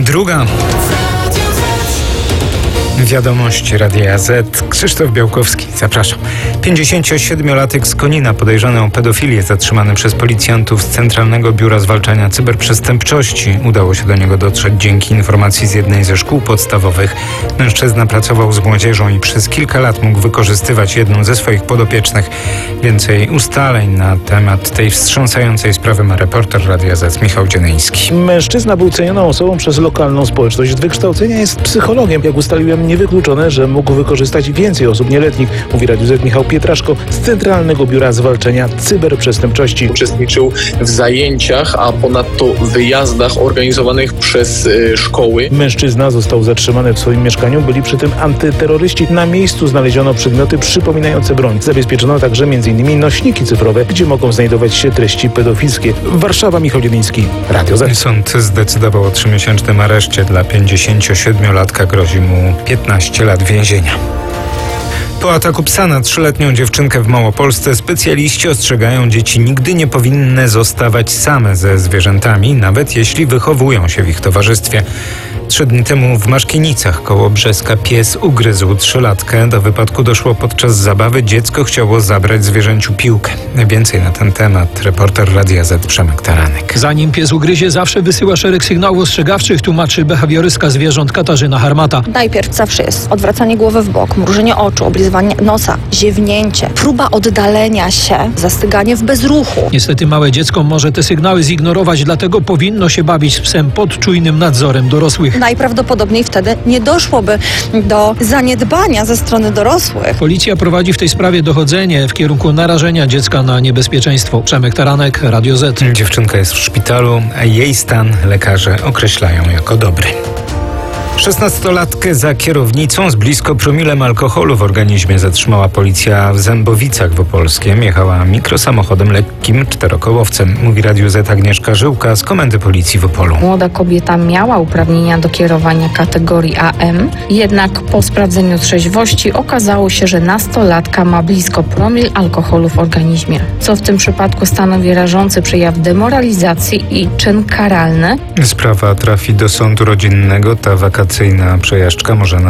Druga. Wiadomości Radia Z. Krzysztof Białkowski, zapraszam. 57-latek z Konina podejrzany o pedofilię, zatrzymany przez policjantów z Centralnego Biura Zwalczania Cyberprzestępczości. Udało się do niego dotrzeć dzięki informacji z jednej ze szkół podstawowych. Mężczyzna pracował z młodzieżą i przez kilka lat mógł wykorzystywać jedną ze swoich podopiecznych. Więcej ustaleń na temat tej wstrząsającej sprawy ma reporter Radia Z Michał Dzienyński. Mężczyzna był cenioną osobą przez lokalną społeczność. Z wykształcenia jest psychologiem. Jak ustaliłem, niewykluczone, że mógł wykorzystać więcej osób nieletnich, mówi Radiu Z Michał Pietraszko z Centralnego Biura Zwalczania Cyberprzestępczości. Uczestniczył w zajęciach, a ponadto wyjazdach organizowanych przez szkoły. Mężczyzna został zatrzymany w swoim mieszkaniu. Byli przy tym antyterroryści. Na miejscu znaleziono przedmioty przypominające broń. Zabezpieczono także m.in. nośniki cyfrowe, gdzie mogą znajdować się treści pedofilskie. Warszawa, Michał Dzienyński, Radio Z. Sąd zdecydował o 3-miesięcznym areszcie. Dla 57-latka grozi mu 15 lat więzienia. Po ataku psa na 3-letnią dziewczynkę w Małopolsce specjaliści ostrzegają, dzieci nigdy nie powinny zostawać same ze zwierzętami, nawet jeśli wychowują się w ich towarzystwie. 3 dni temu w Maszkienicach koło Brzeska pies ugryzł 3-latkę. Do wypadku doszło podczas zabawy. Dziecko chciało zabrać zwierzęciu piłkę. Więcej na ten temat reporter Radia Z Przemek Taranek. Zanim pies ugryzie, zawsze wysyła szereg sygnałów ostrzegawczych, tłumaczy behawiorystka zwierząt Katarzyna Harmata. Najpierw zawsze jest odwracanie głowy w bok, mrużenie oczu, oblizywanie nosa, ziewnięcie, próba oddalenia się, zastyganie w bezruchu. Niestety małe dziecko może te sygnały zignorować, dlatego powinno się bawić z psem pod czujnym nadzorem dorosłych. Najprawdopodobniej wtedy nie doszłoby do zaniedbania ze strony dorosłych. Policja prowadzi w tej sprawie dochodzenie w kierunku narażenia dziecka na niebezpieczeństwo. Przemek Taranek, Radio Z. Dziewczynka jest w szpitalu, a jej stan lekarze określają jako dobry. 16-latkę za kierownicą z blisko promilem alkoholu w organizmie zatrzymała policja w Zębowicach w Opolskiem. Jechała mikrosamochodem lekkim 4-kołowcem, mówi Radiu Z Agnieszka Żyłka z Komendy Policji w Opolu. Młoda kobieta miała uprawnienia do kierowania kategorii AM, jednak po sprawdzeniu trzeźwości okazało się, że nastolatka ma blisko promil alkoholu w organizmie, co w tym przypadku stanowi rażący przejaw demoralizacji i czyn karalny. Sprawa trafi do sądu rodzinnego. Ta wakacyjna przejażdżka może